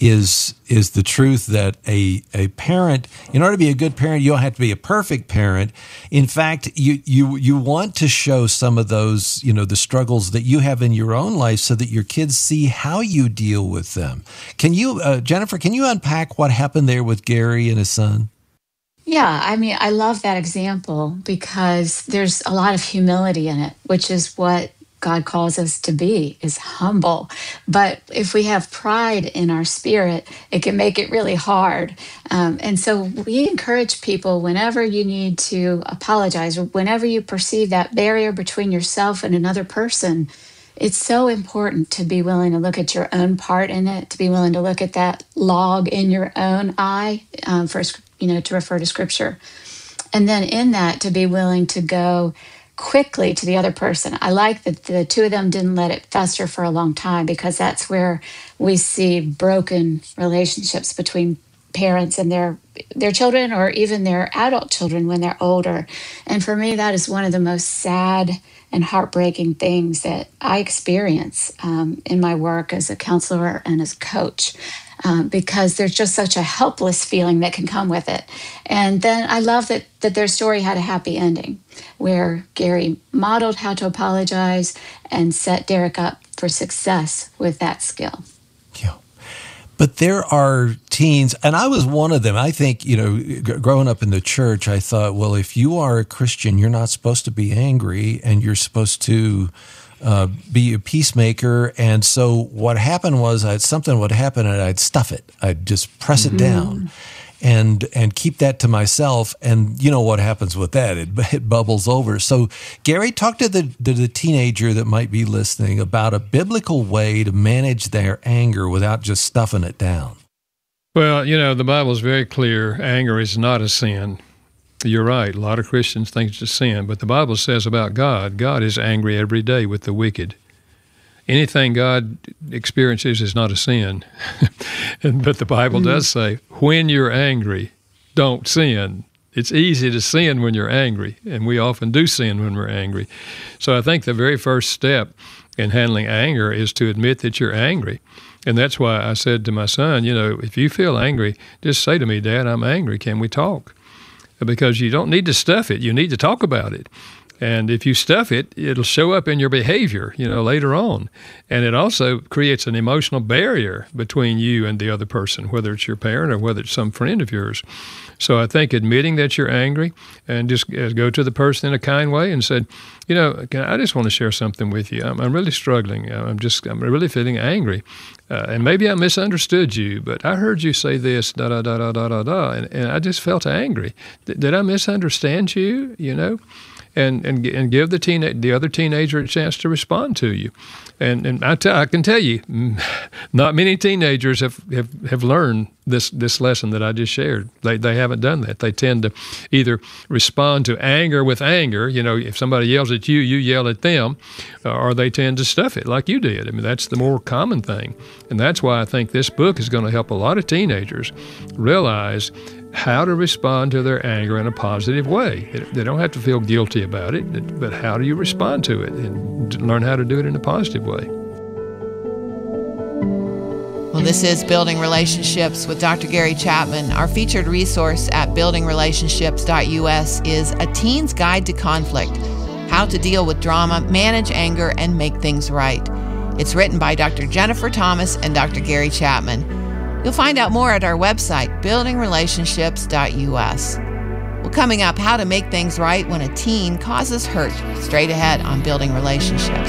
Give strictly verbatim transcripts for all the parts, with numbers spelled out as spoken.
is is the truth that a a parent, in order to be a good parent, you don't have to be a perfect parent. In fact, you you you want to show some of those, you know, the struggles that you have in your own life so that your kids see how you deal with them. Can you, uh, Jennifer, can you unpack what happened there with Gary and his son? Yeah, I mean, I love that example because there's a lot of humility in it, which is what God calls us to be, is humble. But if we have pride in our spirit, it can make it really hard. Um, and so we encourage people, whenever you need to apologize or whenever you perceive that barrier between yourself and another person, it's so important to be willing to look at your own part in it, to be willing to look at that log in your own eye, um, for, you know, to refer to scripture. And then in that, to be willing to go quickly to the other person. I like that the two of them didn't let it fester for a long time, because that's where we see broken relationships between parents and their their children, or even their adult children when they're older. And for me, that is one of the most sad and heartbreaking things that I experience um, in my work as a counselor and as a coach, um, because there's just such a helpless feeling that can come with it. And then I love that that their story had a happy ending, where Gary modeled how to apologize and set Derek up for success with that skill. Yeah. But there are teens, and I was one of them. I think, you know, g- growing up in the church, I thought, well, if you are a Christian, you're not supposed to be angry, and you're supposed to uh, be a peacemaker. And so what happened was, I'd, something would happen, and I'd stuff it. I'd just press it down and and keep that to myself. And you know what happens with that? It, it bubbles over. So, Gary, talk to the, the, the teenager that might be listening about a biblical way to manage their anger without just stuffing it down. Well, you know, the Bible is very clear. Anger is not a sin. You're right. A lot of Christians think it's a sin. But the Bible says about God, God is angry every day with the wicked. Anything God experiences is not a sin. But the Bible mm. does say, when you're angry, don't sin. It's easy to sin when you're angry, and we often do sin when we're angry. So I think the very first step in handling anger is to admit that you're angry. And that's why I said to my son, you know, if you feel angry, just say to me, Dad, I'm angry. Can we talk? Because you don't need to stuff it. You need to talk about it. And if you stuff it, it'll show up in your behavior, you know, later on. And it also creates an emotional barrier between you and the other person, whether it's your parent or whether it's some friend of yours. So I think admitting that you're angry and just go to the person in a kind way and said, you know, I just want to share something with you. I'm, I'm really struggling. I'm just, I'm really feeling angry. Uh, and maybe I misunderstood you, but I heard you say this, da, da, da, da, da, da, da, and, and I just felt angry. D- did I misunderstand you, you know? And, and and give the teen the other teenager a chance to respond to you, and and I, tell, I can tell you, not many teenagers have, have, have learned this this lesson that I just shared. They they haven't done that. They tend to either respond to anger with anger. You know, if somebody yells at you, you yell at them, or they tend to stuff it like you did. I mean, that's the more common thing, and that's why I think this book is going to help a lot of teenagers realize how to respond to their anger in a positive way. They don't have to feel guilty about it, but how do you respond to it and learn how to do it in a positive way? Well, this is Building Relationships with Doctor Gary Chapman. Our featured resource at building relationships dot U S is A Teen's Guide to Conflict, How to Deal with Drama, Manage Anger, and Make Things Right. It's written by Doctor Jennifer Thomas and Doctor Gary Chapman. You'll find out more at our website, building relationships dot U S. Well, coming up, how to make things right when a teen causes hurt. Straight ahead on Building Relationships.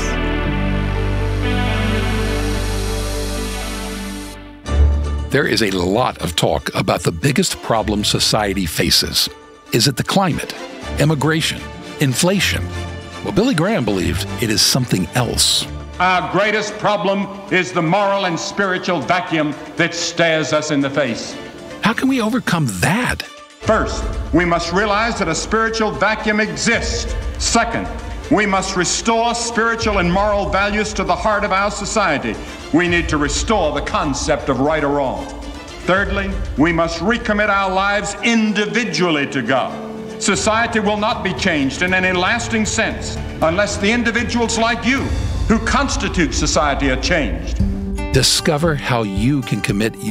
There is a lot of talk about the biggest problem society faces. Is it the climate, immigration, inflation? Well, Billy Graham believed it is something else. Our greatest problem is the moral and spiritual vacuum that stares us in the face. How can we overcome that? First, we must realize that a spiritual vacuum exists. Second, we must restore spiritual and moral values to the heart of our society. We need to restore the concept of right or wrong. Thirdly, we must recommit our lives individually to God. Society will not be changed in any lasting sense unless the individuals like you who constitute society are changed. Discover how you can commit